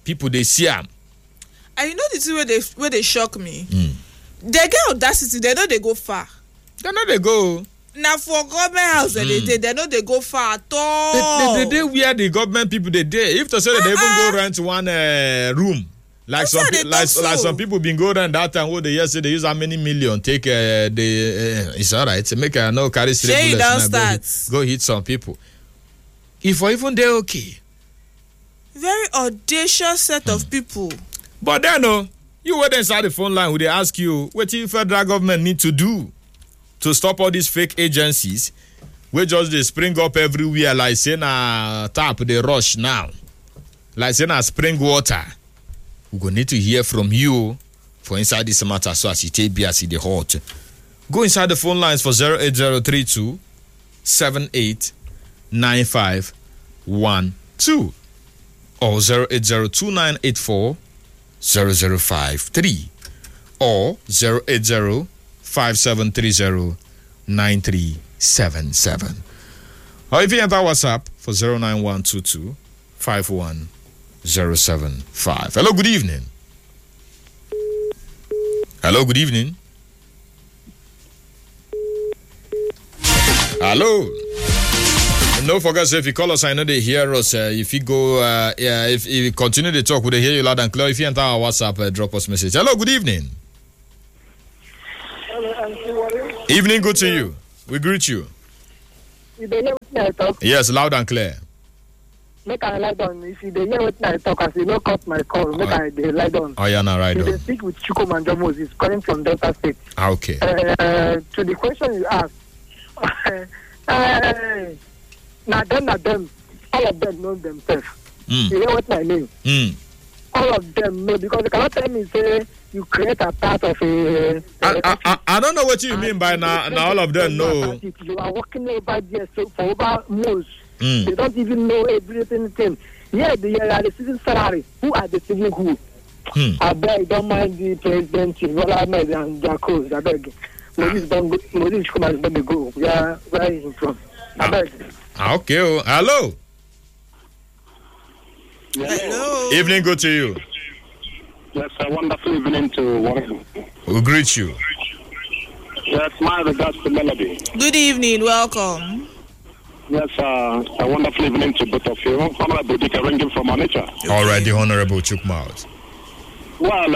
people they see am. And you know the thing where they shock me. They get audacity. They know they go far. They know they go. Now for government house they know they go far at all. They where the government people they did. If to say they even go rent one room, like some people been go rent that time. What they say they use how many million take it's alright to make no carry straight bullets. Go hit some people. If or even they okay. Very audacious set of people. But then you went inside the phone line. Would they ask you what the federal government need to do to stop all these fake agencies where just they spring up everywhere like saying tap they rush now, like saying spring water. We gonna need to hear from you for inside this matter. So as you take be as the hot, go inside the phone lines for 08032 789512 or 0802984 0053 or 08057309377. Or if you enter WhatsApp for 09122 51075. Hello, good evening. Hello, good evening. Hello. And don't forget, so if you call us, I know they hear us. If you go, if you continue to talk, they hear you loud and clear. If you enter our WhatsApp, drop us a message. Hello, good evening. Hello, evening, good to you. We greet you. You dey hear wetin I talk? Yes, loud and clear. Make I lie down. If you dey hear wetin I talk, as you no cut my call, make I dey lie down. Oh, yeah, now right You on. dey speak with Chukwumanjo Moses, calling from Delta State. Okay. To the question you asked, na them, all of them know themselves. You hear what I mean? All of them know, because they cannot tell me say you create a part of a. I don't know what you mean by now all of them know. You are working over there for over months. They don't even know everything. Yeah, they are receiving salary. Who are deceiving who? I beg, don't mind the president, Bola Ahmed and Jacos. I beg. Moses Kumas don't go. Yeah, where is he from? I beg. Okay. Hello. Hello. Evening, good to you. Yes, a wonderful evening to Warren. We'll greet you. Yes, my regards to Melody. Good evening. Welcome. Yes, a wonderful evening to both of you. Honorable Dika ringing from Onitsha. All right, the Honorable Chukmaut. Well,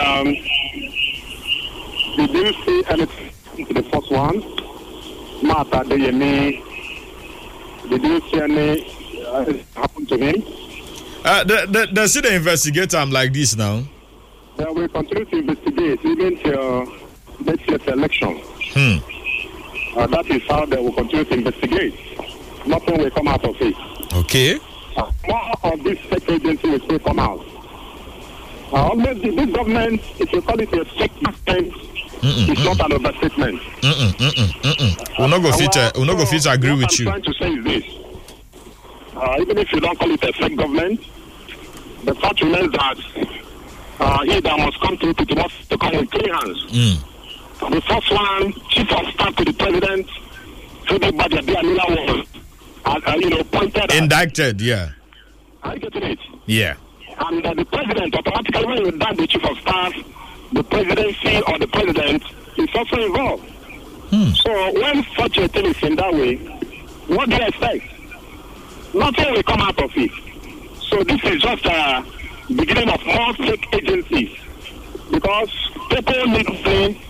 did you see anything to the first one? Martha Deyemi, did you see any happen to him? They see the investigator like this now. Yeah, we continue to investigate even till next year's election. That is how they will continue to investigate. Nothing will come out of it. Okay. More of this fake agency will still come out. Always this government, if you call it a fake government, it's not an overstatement. We'll not go fit agree with you. What I'm trying to say is this. Even if you don't call it a fake government, the fact remains that he that must come to it must come with clean hands. The first one, chief of staff to the president, everybody was pointed indicted, yeah. Are you getting it? Yeah. And the president, automatically when you done the chief of staff, the presidency or the president is also involved. So when such a thing is in that way, what do you expect? Nothing will come out of it. So this is just a beginning of more fake agencies, because people need to